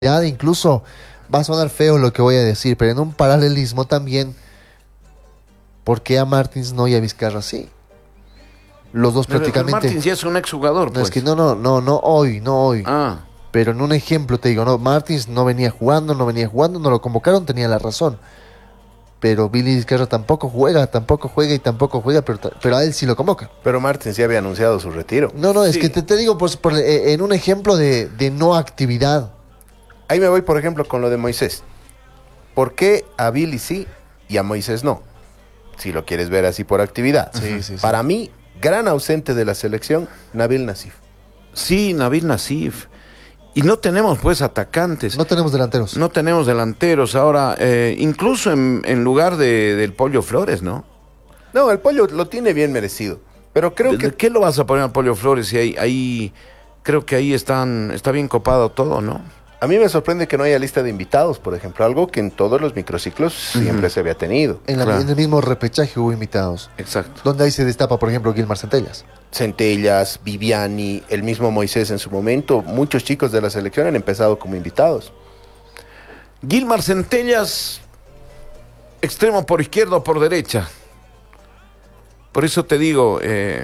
incluso va a sonar feo lo que voy a decir, pero en un paralelismo también, ¿por qué a Martins no y a Vizcarra sí? Los dos Pero prácticamente. Martins ya es un exjugador, No, pues. es que no hoy. Ah, Pero en un ejemplo te digo, no, Martins no venía jugando, no lo convocaron, tenía la razón. Pero Billy Vizcarra tampoco juega, pero a él sí lo convoca. Pero Martins ya había anunciado su retiro. No, es Sí. que te digo en un ejemplo de no actividad. Ahí me voy, por ejemplo, con lo de Moisés. ¿Por qué a Billy sí y a Moisés no? Si lo quieres ver así por actividad. Sí. Para mí, gran ausente de la selección, Nabil Nassif. sí, Nabil Nassif. Y no tenemos, pues, atacantes. No tenemos delanteros. No tenemos delanteros. Ahora, incluso en lugar del Pollo Flores, ¿no? No, el Pollo lo tiene bien merecido. Pero creo ¿De que qué lo vas a poner al Pollo Flores? Si ahí creo que ahí está bien copado todo, ¿no? a mí me sorprende que no haya lista de invitados, por ejemplo, algo que en todos los microciclos siempre se había tenido. En el mismo repechaje hubo invitados. Exacto. Donde ahí se destapa, por ejemplo, Gilmar Centellas. Centellas, Viviani, el mismo Moisés en su momento, muchos chicos de la selección han empezado como invitados. Gilmar Centellas, extremo por izquierda o por derecha. Por eso te digo,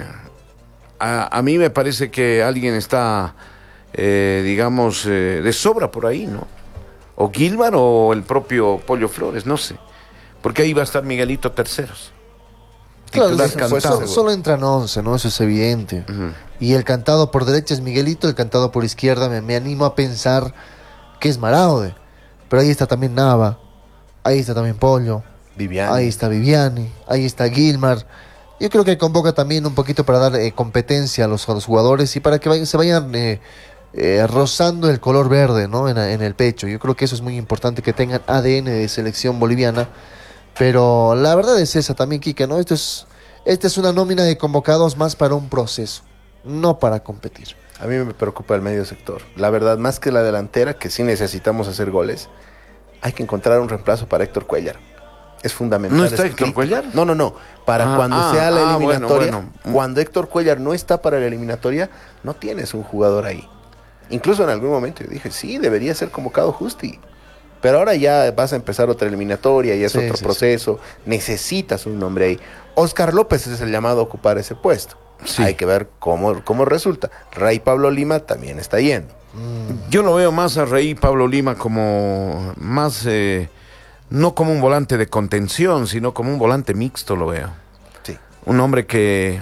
a mí me parece que alguien está, digamos, de sobra por ahí, ¿no? O Gilmar o el propio Pollo Flores, no sé. Porque ahí va a estar Miguelito Terceros. Claro, Titular eso fue cantado. seguro. solo entran 11, ¿no? Eso es evidente. Ujú. Y el cantado por derecha es Miguelito, el cantado por izquierda me animo a pensar que es Maraude. Pero ahí está también Nava, ahí está también Pollo, Viviani. ahí está Viviani, ahí está Gilmar. Yo creo que convoca también un poquito para dar competencia a los jugadores y para que se vayan rozando el color verde, ¿no? En el pecho. Yo creo que eso es muy importante, que tengan ADN de selección boliviana. Pero la verdad es esa también, Quique, ¿no? Esta es una nómina de convocados más para un proceso, no para competir. A mí me preocupa el medio sector. La verdad, más que la delantera, que sí necesitamos hacer goles, hay que encontrar un reemplazo para Héctor Cuellar. Es fundamental. ¿No está es Héctor Cuellar? No. Para cuando sea la eliminatoria, bueno. cuando Héctor Cuellar no está para la eliminatoria, no tienes un jugador ahí. Incluso en algún momento yo dije, sí, debería ser convocado Justi. Pero ahora ya vas a empezar otra eliminatoria y es Sí, otro sí, proceso. Necesitas un nombre ahí. Oscar López es el llamado a ocupar ese puesto. Sí. Hay que ver cómo resulta. Ray Pablo Lima también está yendo. Yo lo veo más a Rey Pablo Lima como más, no como un volante de contención, sino como un volante mixto, lo veo. Sí. Un hombre que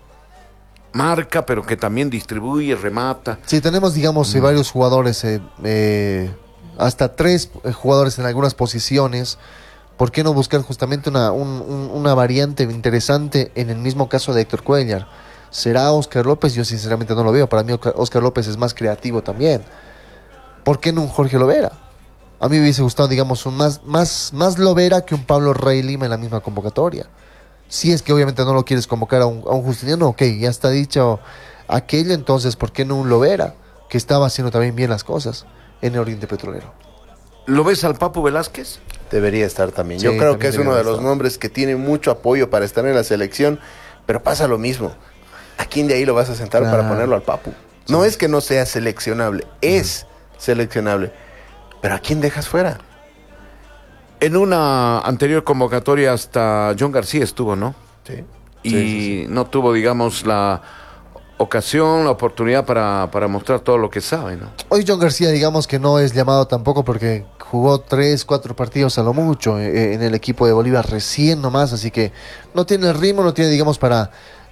marca, pero que también distribuye, remata. Sí, tenemos, digamos, varios jugadores, hasta 3 jugadores en algunas posiciones. ¿Por qué no buscar justamente una variante interesante en el mismo caso de Héctor Cuellar? ¿Será Oscar López? Yo sinceramente no lo veo. Para mí Oscar López es más creativo también. ¿Por qué no un Jorge Lovera? A mí me hubiese gustado, digamos, un más Lovera que un Pablo Rey Lima en la misma convocatoria. Si es que obviamente no lo quieres convocar a un Justiniano, ok, ya está dicho aquello, entonces ¿por qué no un Lovera? Que estaba haciendo también bien las cosas en el Oriente Petrolero. ¿Lo ves al Papu Velázquez? Debería estar también. Sí, Yo creo también que es uno debería de los estar. nombres que tiene mucho apoyo para estar en la selección, pero pasa lo mismo. ¿A quién de ahí lo vas a sentar Claro. para ponerlo al Papu? No es que no sea seleccionable, es seleccionable. Pero ¿a quién dejas fuera? En una anterior convocatoria hasta John García estuvo, ¿no? Sí. Y no tuvo, digamos, la ocasión, la oportunidad para mostrar todo lo que sabe, ¿no? Hoy John García, digamos que no es llamado tampoco porque jugó 3, 4 partidos a lo mucho en el equipo de Bolívar recién nomás, así que no tiene el ritmo, no tiene, digamos, para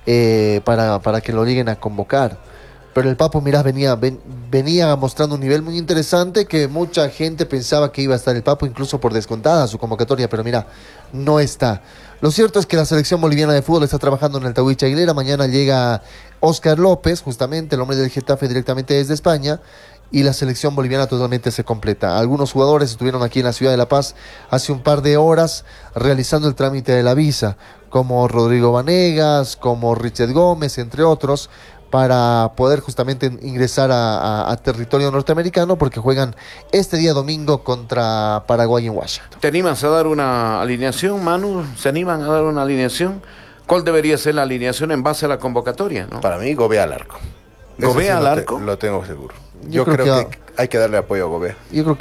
que lo lleguen a convocar. Pero el Papo, mirá, venía mostrando un nivel muy interesante que mucha gente pensaba que iba a estar el Papo, incluso por descontada su convocatoria, pero mira, no está. Lo cierto es que la selección boliviana de fútbol está trabajando en el Tawich Aguilera. Mañana llega Oscar López, justamente el hombre del Getafe directamente desde España, y la selección boliviana totalmente se completa. Algunos jugadores estuvieron aquí en la ciudad de La Paz hace un par de horas realizando el trámite de la visa, como Rodrigo Vanegas, como Richard Gómez, entre otros, para poder justamente ingresar a territorio norteamericano, porque juegan este día domingo contra Paraguay en Washington. ¿Te animas a dar una alineación, Manu? ¿Se animan a dar una alineación? ¿Cuál debería ser la alineación en base a la convocatoria, no? Para mí, Gobea al arco. ¿Gobea Ese sí al lo arco? Lo tengo seguro. Yo creo que hay que darle apoyo a Gobea. Yo creo que